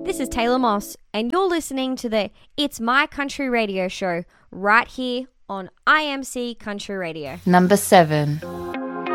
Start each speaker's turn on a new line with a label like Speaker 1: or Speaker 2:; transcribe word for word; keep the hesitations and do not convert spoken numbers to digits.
Speaker 1: This is Taylor Moss, and you're listening to the It's My Country Radio show right here on I M C Country Radio.
Speaker 2: Number seven.